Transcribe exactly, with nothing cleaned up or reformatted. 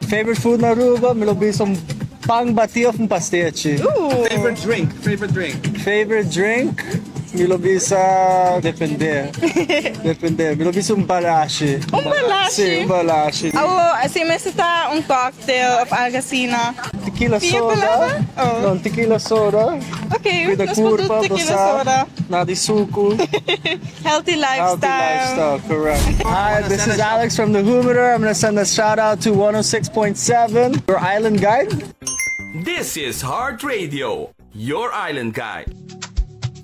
Favorite food na Aruba? Me lo bisong pang batio from pastiche. Ooh. Favorite drink? Favorite drink? Favorite drink? Me lo bisa depende. Depende. Me lo bisa um balashi. Um balashi? Sim, um balashi. Oh, assim, mas está um cocktail of Algacina. Tequila Tequila soda. palava? Oh. Non, tequila soda. Okay, With a nós podemos curva, tequila basa, soda. na di suku. Healthy lifestyle. Healthy lifestyle, correct. Hi, this is Alex from the Humidor. I'm gonna send a shout out to one oh six point seven, your island guide. This is Heart Radio, your island guide.